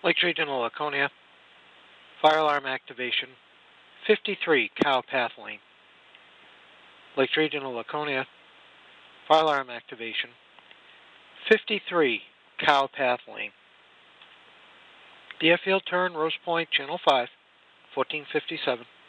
Lakes Regional Laconia, fire alarm activation, 53 Cow Path Lane. Lakes Regional Laconia, fire alarm activation, 53 Cow Path Lane. The airfield turn, Rose Point, Channel 5, 1457.